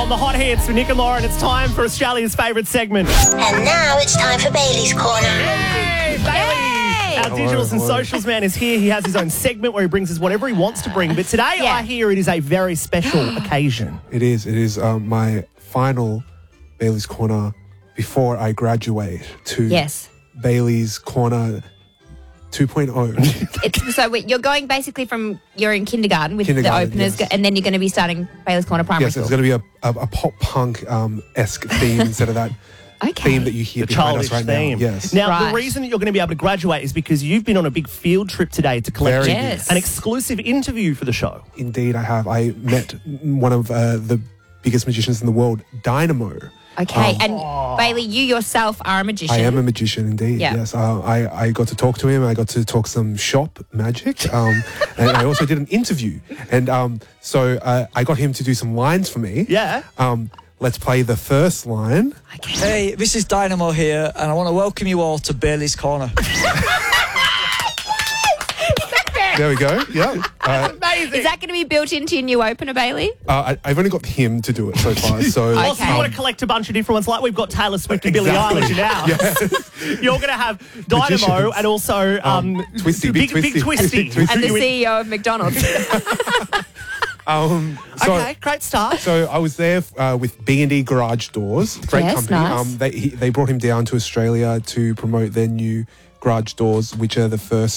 On the hot hits with Nick and Lauren, it's time for Australia's favourite segment. And now it's time for Bailey's Corner. Hey, Bailey! Our digitals and socials man is here. He has his own segment where he brings us whatever he wants to bring. But today, I hear it is a very special occasion. It is. It is my final Bailey's Corner before I graduate to Bailey's Corner 2.0. So you're going basically from you're in kindergarten with the openers, and then you're going to be starting Bailey's Corner Primary School. Yes, it's going to be a pop punk esque theme instead of that theme that you hear behind us right theme. now. Yes. Now, the reason that you're going to be able to graduate is because you've been on a big field trip today to collect an exclusive interview for the show. Indeed, I have. I met one of the biggest magicians in the world, Dynamo. Okay, and Bailey, you yourself are a magician. I am a magician, indeed, yes. I got to talk to him. I got to talk some shop magic. And I also did an interview. And so I got him to do some lines for me. Yeah. Let's play the first line. Okay. Hey, this is Dynamo here, and I want to welcome you all to Bailey's Corner. There we go. Yeah. That's amazing. Is that going to be built into your new opener, Bailey? I've only got him to do it so far. So also, you want to collect a bunch of different ones, like we've got Taylor Swift and Billie Eilish in ours. Yes. You're going to have Dynamo and also Twisty, Big Twisty, and the CEO of McDonald's. Okay, great start. So I was there with B&D Garage Doors, great company. Nice. They brought him down to Australia to promote their new garage doors, which are the first